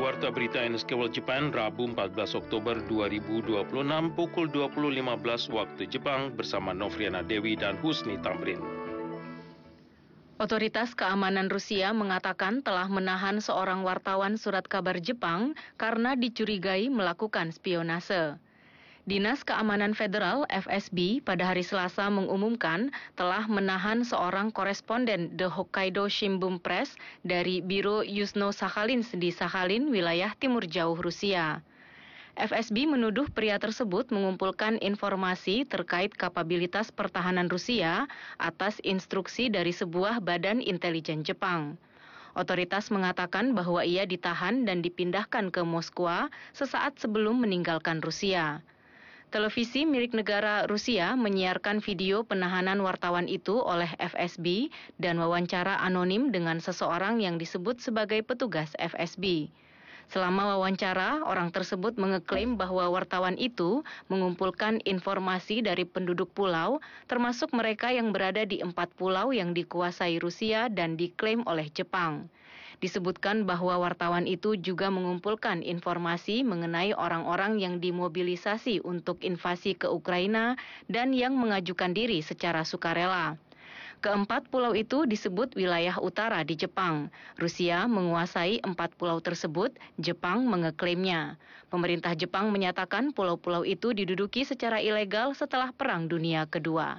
Warta Berita NHK World Japan, Rabu 14 Oktober 2026 pukul 20.15 waktu Jepang bersama Novriana Dewi dan Husni Tamrin. Otoritas keamanan Rusia mengatakan telah menahan seorang wartawan surat kabar Jepang karena dicurigai melakukan spionase. Dinas Keamanan Federal (FSB) pada hari Selasa mengumumkan telah menahan seorang koresponden The Hokkaido Shimbun Press dari Biro Yuzhno-Sakhalin di Sakhalin, wilayah timur jauh Rusia. FSB menuduh pria tersebut mengumpulkan informasi terkait kapabilitas pertahanan Rusia atas instruksi dari sebuah badan intelijen Jepang. Otoritas mengatakan bahwa ia ditahan dan dipindahkan ke Moskwa sesaat sebelum meninggalkan Rusia. Televisi milik negara Rusia menyiarkan video penahanan wartawan itu oleh FSB dan wawancara anonim dengan seseorang yang disebut sebagai petugas FSB. Selama wawancara, orang tersebut mengeklaim bahwa wartawan itu mengumpulkan informasi dari penduduk pulau, termasuk mereka yang berada di 4 pulau yang dikuasai Rusia dan diklaim oleh Jepang. Disebutkan bahwa wartawan itu juga mengumpulkan informasi mengenai orang-orang yang dimobilisasi untuk invasi ke Ukraina dan yang mengajukan diri secara sukarela. Keempat pulau itu disebut wilayah utara di Jepang. Rusia menguasai 4 pulau tersebut, Jepang mengeklaimnya. Pemerintah Jepang menyatakan pulau-pulau itu diduduki secara ilegal setelah Perang Dunia Kedua.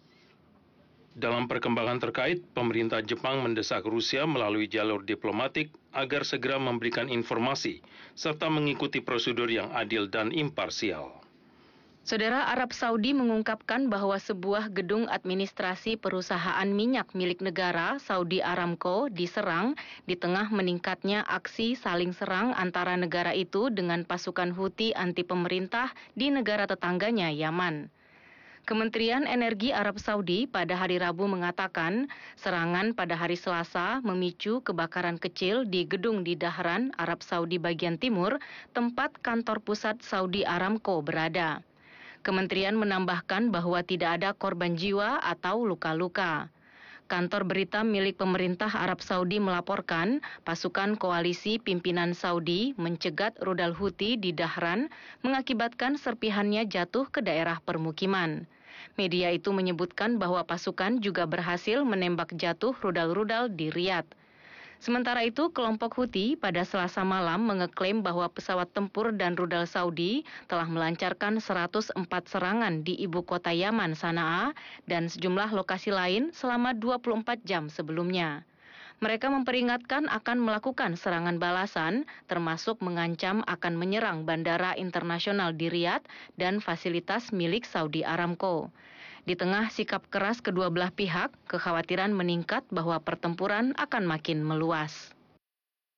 Dalam perkembangan terkait, pemerintah Jepang mendesak Rusia melalui jalur diplomatik agar segera memberikan informasi serta mengikuti prosedur yang adil dan imparsial. Saudara, Arab Saudi mengungkapkan bahwa sebuah gedung administrasi perusahaan minyak milik negara Saudi Aramco diserang di tengah meningkatnya aksi saling serang antara negara itu dengan pasukan Houthi anti pemerintah di negara tetangganya Yaman. Kementerian Energi Arab Saudi pada hari Rabu mengatakan serangan pada hari Selasa memicu kebakaran kecil di gedung di Dhahran, Arab Saudi bagian timur, tempat kantor pusat Saudi Aramco berada. Kementerian menambahkan bahwa tidak ada korban jiwa atau luka-luka. Kantor berita milik pemerintah Arab Saudi melaporkan pasukan koalisi pimpinan Saudi mencegat rudal Houthi di Dhahran mengakibatkan serpihannya jatuh ke daerah permukiman. Media itu menyebutkan bahwa pasukan juga berhasil menembak jatuh rudal-rudal di Riyadh. Sementara itu, kelompok Houthi pada Selasa malam mengeklaim bahwa pesawat tempur dan rudal Saudi telah melancarkan 104 serangan di ibu kota Yaman, Sanaa, dan sejumlah lokasi lain selama 24 jam sebelumnya. Mereka memperingatkan akan melakukan serangan balasan, termasuk mengancam akan menyerang bandara internasional di Riyadh dan fasilitas milik Saudi Aramco. Di tengah sikap keras kedua belah pihak, kekhawatiran meningkat bahwa pertempuran akan makin meluas.